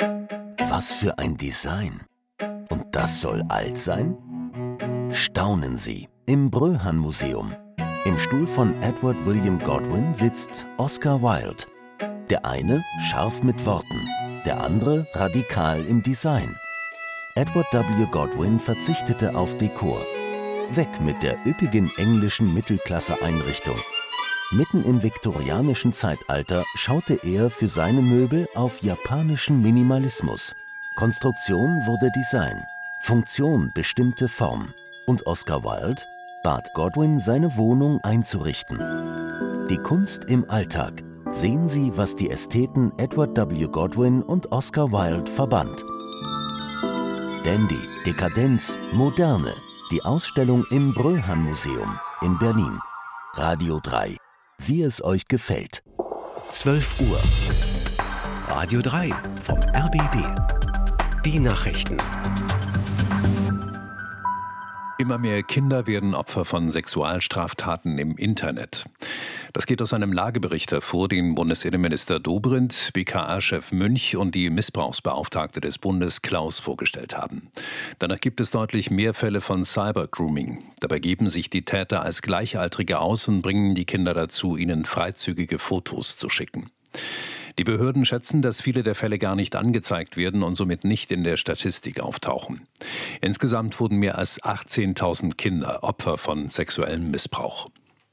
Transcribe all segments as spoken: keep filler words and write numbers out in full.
Was für ein Design! Und das soll alt sein? Staunen Sie im Bröhan-Museum. Im Stuhl von Edward William Godwin sitzt Oscar Wilde. Der eine scharf mit Worten, der andere radikal im Design. Edward W. Godwin verzichtete auf Dekor. Weg mit der üppigen englischen Mittelklasse-Einrichtung. Mitten im viktorianischen Zeitalter schaute er für seine Möbel auf japanischen Minimalismus. Konstruktion wurde Design, Funktion bestimmte Form. Und Oscar Wilde bat Godwin, seine Wohnung einzurichten. Die Kunst im Alltag. Sehen Sie, was die Ästheten Edward W. Godwin und Oscar Wilde verband. Dandy, Dekadenz, Moderne. Die Ausstellung im Bröhan-Museum in Berlin. Radio drei. Wie es euch gefällt. zwölf Uhr. Radio drei vom R B B. Die Nachrichten. Immer mehr Kinder werden Opfer von Sexualstraftaten im Internet. Das geht aus einem Lagebericht hervor, den Bundesinnenminister Dobrindt, B K A-Chef Münch und die Missbrauchsbeauftragte des Bundes Klaus vorgestellt haben. Danach gibt es deutlich mehr Fälle von Cybergrooming. Dabei geben sich die Täter als Gleichaltrige aus und bringen die Kinder dazu, ihnen freizügige Fotos zu schicken. Die Behörden schätzen, dass viele der Fälle gar nicht angezeigt werden und somit nicht in der Statistik auftauchen. Insgesamt wurden mehr als achtzehntausend Kinder Opfer von sexuellem Missbrauch.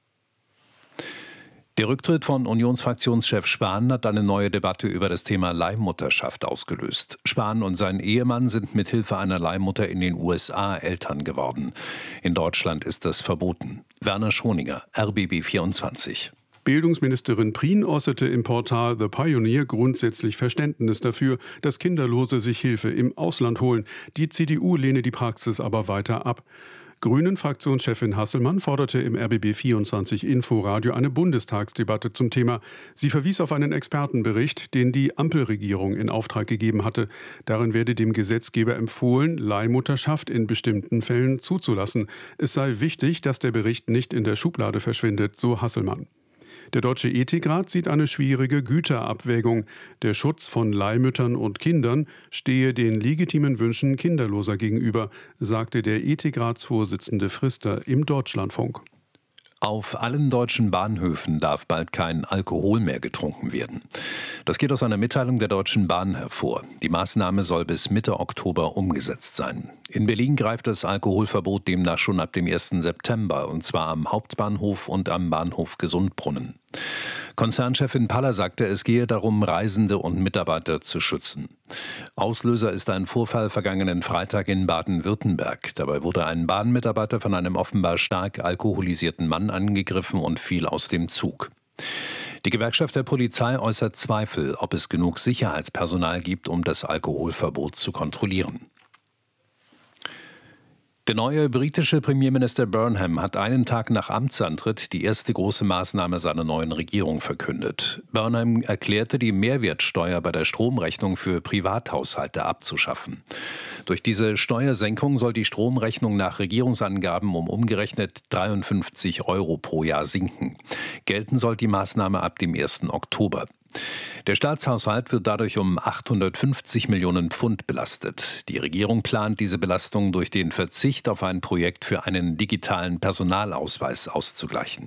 Der Rücktritt von Unionsfraktionschef Spahn hat eine neue Debatte über das Thema Leihmutterschaft ausgelöst. Spahn und sein Ehemann sind mithilfe einer Leihmutter in den U S A Eltern geworden. In Deutschland ist das verboten. Werner Schroninger, R B B vierundzwanzig. Bildungsministerin Prien äußerte im Portal The Pioneer grundsätzlich Verständnis dafür, dass Kinderlose sich Hilfe im Ausland holen. Die C D U lehne die Praxis aber weiter ab. Grünen-Fraktionschefin Hasselmann forderte im R B B vierundzwanzig Inforadio eine Bundestagsdebatte zum Thema. Sie verwies auf einen Expertenbericht, den die Ampelregierung in Auftrag gegeben hatte. Darin werde dem Gesetzgeber empfohlen, Leihmutterschaft in bestimmten Fällen zuzulassen. Es sei wichtig, dass der Bericht nicht in der Schublade verschwindet, so Hasselmann. Der Deutsche Ethikrat sieht eine schwierige Güterabwägung. Der Schutz von Leihmüttern und Kindern stehe den legitimen Wünschen Kinderloser gegenüber, sagte der Ethikratsvorsitzende Frister im Deutschlandfunk. Auf allen deutschen Bahnhöfen darf bald kein Alkohol mehr getrunken werden. Das geht aus einer Mitteilung der Deutschen Bahn hervor. Die Maßnahme soll bis Mitte Oktober umgesetzt sein. In Berlin greift das Alkoholverbot demnach schon ab dem ersten September, und zwar am Hauptbahnhof und am Bahnhof Gesundbrunnen. Konzernchefin Paller sagte, es gehe darum, Reisende und Mitarbeiter zu schützen. Auslöser ist ein Vorfall vergangenen Freitag in Baden-Württemberg. Dabei wurde ein Bahnmitarbeiter von einem offenbar stark alkoholisierten Mann angegriffen und fiel aus dem Zug. Die Gewerkschaft der Polizei äußert Zweifel, ob es genug Sicherheitspersonal gibt, um das Alkoholverbot zu kontrollieren. Der neue britische Premierminister Burnham hat einen Tag nach Amtsantritt die erste große Maßnahme seiner neuen Regierung verkündet. Burnham erklärte, die Mehrwertsteuer bei der Stromrechnung für Privathaushalte abzuschaffen. Durch diese Steuersenkung soll die Stromrechnung nach Regierungsangaben um umgerechnet dreiundfünfzig Euro pro Jahr sinken. Gelten soll die Maßnahme ab dem ersten Oktober. Der Staatshaushalt wird dadurch um achthundertfünfzig Millionen Pfund belastet. Die Regierung plant, diese Belastung durch den Verzicht auf ein Projekt für einen digitalen Personalausweis auszugleichen.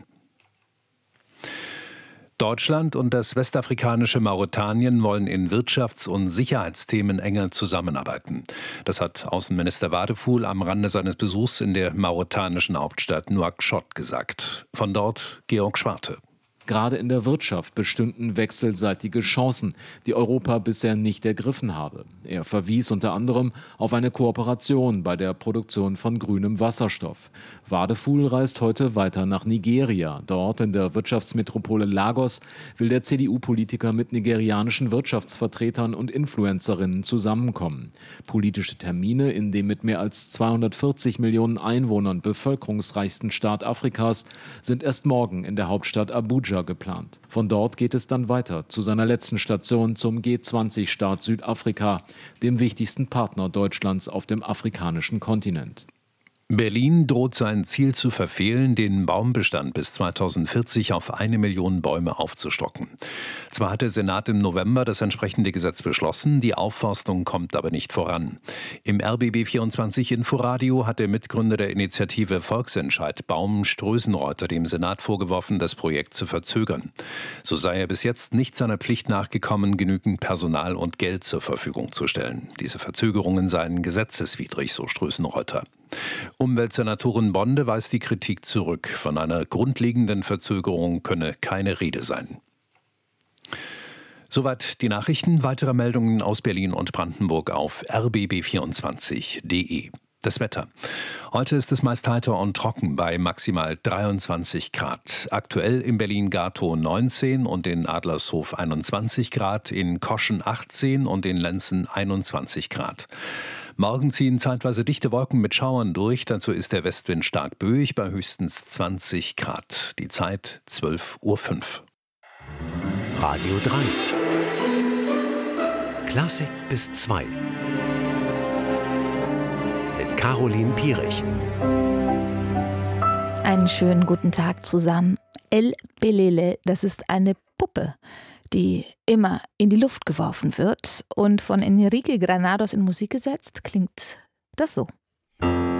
Deutschland und das westafrikanische Mauretanien wollen in Wirtschafts- und Sicherheitsthemen enger zusammenarbeiten. Das hat Außenminister Wadefuhl am Rande seines Besuchs in der mauretanischen Hauptstadt Nouakchott gesagt. Von dort Georg Schwarte. Gerade in der Wirtschaft bestünden wechselseitige Chancen, die Europa bisher nicht ergriffen habe. Er verwies unter anderem auf eine Kooperation bei der Produktion von grünem Wasserstoff. Wadefuhl reist heute weiter nach Nigeria. Dort in der Wirtschaftsmetropole Lagos will der C D U-Politiker mit nigerianischen Wirtschaftsvertretern und Influencerinnen zusammenkommen. Politische Termine in dem mit mehr als zweihundertvierzig Millionen Einwohnern bevölkerungsreichsten Staat Afrikas sind erst morgen in der Hauptstadt Abuja geplant. Von dort geht es dann weiter zu seiner letzten Station zum G zwanzig-Staat Südafrika, dem wichtigsten Partner Deutschlands auf dem afrikanischen Kontinent. Berlin droht sein Ziel zu verfehlen, den Baumbestand bis zweitausendvierzig auf eine Million Bäume aufzustocken. Zwar hat der Senat im November das entsprechende Gesetz beschlossen, die Aufforstung kommt aber nicht voran. Im R B B vierundzwanzig Inforadio hat der Mitgründer der Initiative Volksentscheid Baum Strößenreuter dem Senat vorgeworfen, das Projekt zu verzögern. So sei er bis jetzt nicht seiner Pflicht nachgekommen, genügend Personal und Geld zur Verfügung zu stellen. Diese Verzögerungen seien gesetzeswidrig, so Strößenreuter. Umweltsenatorin Bonde weist die Kritik zurück. Von einer grundlegenden Verzögerung könne keine Rede sein. Soweit die Nachrichten. Weitere Meldungen aus Berlin und Brandenburg auf r b b vierundzwanzig punkt d e. Das Wetter. Heute ist es meist heiter und trocken bei maximal dreiundzwanzig Grad. Aktuell in Berlin-Gatow neunzehn und in Adlershof einundzwanzig Grad, in Koschen achtzehn und in Lenzen einundzwanzig Grad. Morgen ziehen zeitweise dichte Wolken mit Schauern durch. Dazu ist der Westwind stark böig bei höchstens zwanzig Grad. Die Zeit zwölf Uhr fünf. Radio drei. Klassik bis zwei. Mit Caroline Pierich. Einen schönen guten Tag zusammen. El Pelele, das ist eine Puppe, die immer in die Luft geworfen wird und von Enrique Granados in Musik gesetzt, klingt das so.